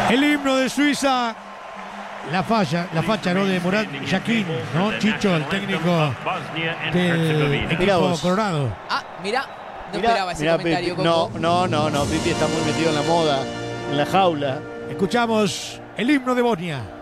El himno de Suiza. La facha, ¿no? De Murat Yakin, ¿no? Chicho, el técnico del equipo Colorado. Mirá, no esperaba ese comentario. Pipi. No, Pipi está muy metido en la moda, en la jaula. Escuchamos el himno de Bosnia.